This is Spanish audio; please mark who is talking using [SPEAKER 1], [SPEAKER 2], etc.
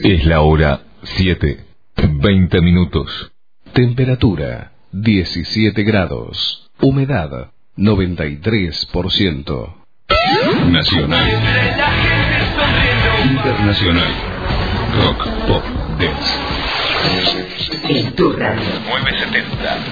[SPEAKER 1] Es la hora 7:20.
[SPEAKER 2] Temperatura 17 grados. Humedad 93%.
[SPEAKER 1] Nacional. Internacional. Rock, pop, dance.
[SPEAKER 3] En tu radio.
[SPEAKER 1] 970.